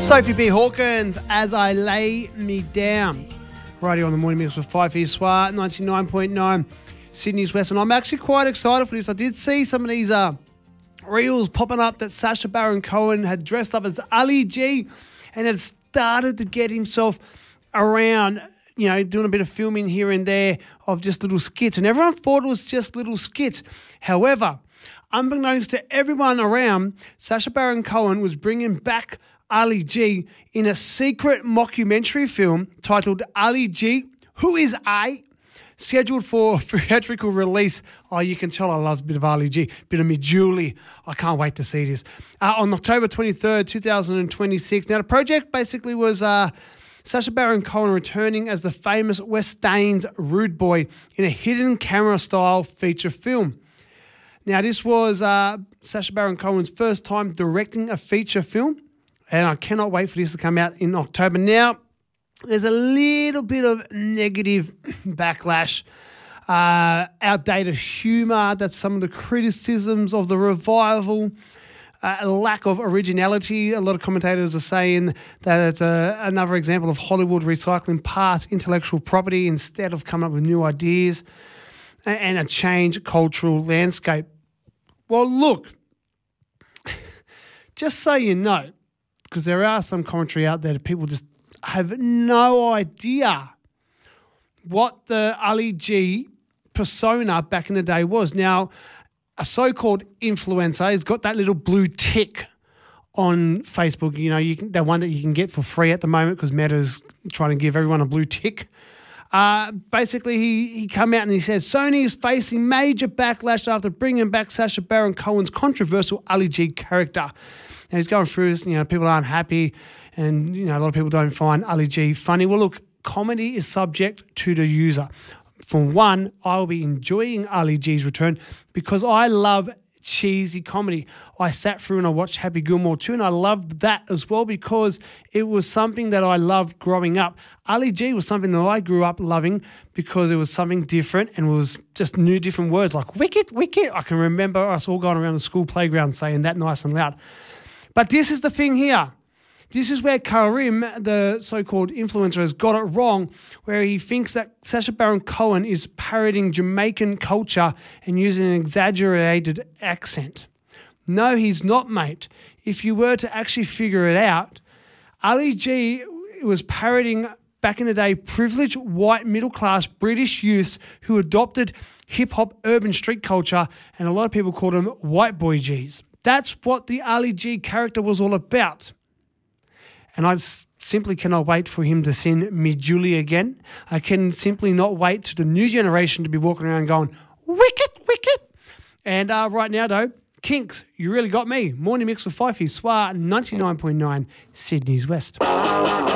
Sophie B. Hawkins, As I Lay Me Down. Radio on the Morning Mix with 5 Soir, 99.9 Sydney's West. And I'm actually quite excited for this. I did see some of these reels popping up that Sacha Baron Cohen had dressed up as Ali G and had started to get himself around, you know, doing a bit of filming here and there of just little skits. And everyone thought it was just little skits. However, unbeknownst to everyone around, Sacha Baron Cohen was bringing back Ali G in a secret mockumentary film titled Ali G, Who Is I? Scheduled for theatrical release. Oh, you can tell I love a bit of Ali G, a bit of me Julie. I can't wait to see this. On October 23rd, 2026. Now, the project basically was Sacha Baron Cohen returning as the famous West Staines rude boy in a hidden camera style feature film. Now, this was Sacha Baron Cohen's first time directing a feature film, and I cannot wait for this to come out in October. Now, there's a little bit of negative backlash, outdated humour. That's some of the criticisms of the revival, a lack of originality. A lot of commentators are saying that it's another example of Hollywood recycling past intellectual property instead of coming up with new ideas and a changed cultural landscape. Well, look, just so you know, because there are some commentary out there that people just have no idea what the Ali G persona back in the day was. Now, a so-called influencer has got that little blue tick on Facebook. You know, that one that you can get for free at the moment because Meta's trying to give everyone a blue tick. Basically, he came out and he said, Sony is facing major backlash after bringing back Sacha Baron Cohen's controversial Ali G character. And he's going through this, you know, people aren't happy and, you know, a lot of people don't find Ali G funny. Well, look, comedy is subject to the user. For one, I will be enjoying Ali G's return because I love cheesy comedy. I sat through and I watched Happy Gilmore too, and I loved that as well because it was something that I loved growing up. Ali G was something that I grew up loving because it was something different and it was just new different words like wicked, wicked. I can remember us all going around the school playground saying that nice and loud. But this is the thing here. This is where Karim, the so-called influencer, has got it wrong, where he thinks that Sacha Baron Cohen is parodying Jamaican culture and using an exaggerated accent. No, he's not, mate. If you were to actually figure it out, Ali G was parodying, back in the day, privileged white middle-class British youths who adopted hip-hop urban street culture, and a lot of people called them white boy Gs. That's what the Ali G character was all about. And I simply cannot wait for him to sing Me Julie again. I can simply not wait to the new generation to be walking around going, wicked, wicked. And right now, though, Kinks, You Really Got Me. Morning Mix with Fifey, Soir, 99.9 Sydney's West.